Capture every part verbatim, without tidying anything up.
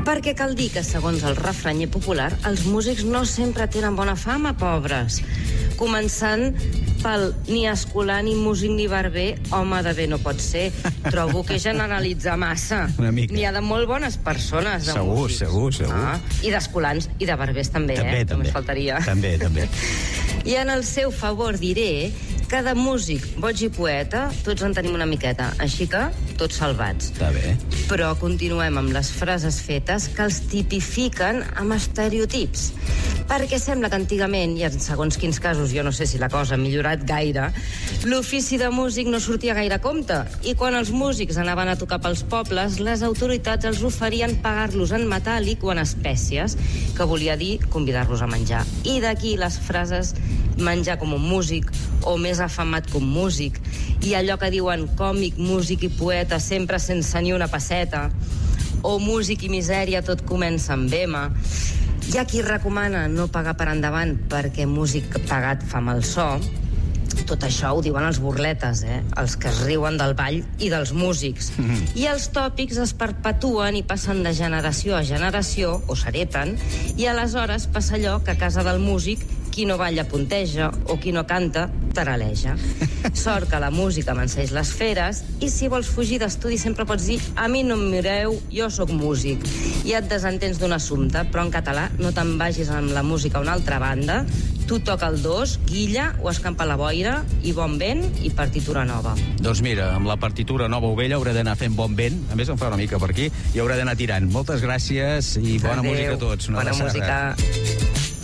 Perquè cal dir que, segons el refranyer popular, els músics no sempre tenen bona fama, pobres. Començant pel ni escolar, ni músic, ni barber, home de bé no pot ser. Trobo que generalitzar massa. Una mica. N'hi ha de molt bones persones, de Segur, músics. segur, segur. Ah, I d'escolans i de barbers també, També, eh? també. Només faltaria. També, també. I en el seu favor diré que de músic, boig i poeta, tots en tenim una miqueta, així que tots salvats. Està bé. Però continuem amb les frases fetes que els tipifiquen amb estereotips. Perquè sembla que antigament, i en segons quins casos, jo no sé si la cosa ha millorat gaire, l'ofici de músic no sortia gaire a compte. I quan els músics anaven a tocar pels pobles, les autoritats els oferien pagar-los en metàl·lic o en espècies, que volia dir convidar-los a menjar. I d'aquí les frases menjar com un músic, o més afamat com músic, i allò que diuen còmic, músic i poeta sempre sense ni una pesseta, o músic i misèria tot comença amb ema. Hi ha qui recomana no pagar per endavant perquè músic pagat fa mal so. Tot això ho diuen els burletes, eh? Els que es riuen del ball i dels músics. Mm-hmm. I els tòpics es perpetuen i passen de generació a generació, o s'hereten, i aleshores passa allò que a casa del músic qui no balla punteja o qui no canta taraleja. Sort que la música m'enseix les feres i si vols fugir d'estudi sempre pots dir a mi no em mireu, jo sóc músic. I et desentens d'un assumpte, però en català no te'n vagis amb la música a una altra banda. Tu toca el dos, guilla o escampa la boira i bon vent i partitura nova. Doncs mira, amb la partitura nova o vella hauré d'anar fent bon vent. A més, em fa una mica per aquí i hauré d'anar tirant. Moltes gràcies i bona Adeu. música a tots. Una Bona abraçada. música.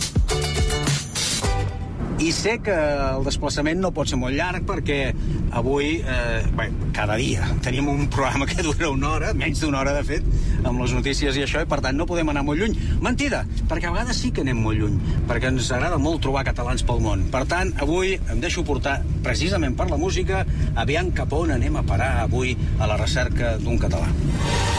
I sé que el desplaçament no pot ser molt llarg perquè avui, eh, bé, cada dia tenim un programa que dura una hora, menys d'una hora de fet, amb les notícies i això, i per tant no podem anar molt lluny. Mentida, perquè a vegades sí que anem molt lluny, perquè ens agrada molt trobar catalans pel món. Per tant, avui em deixo portar precisament per la música, aviam cap on anem a parar avui a la recerca d'un català.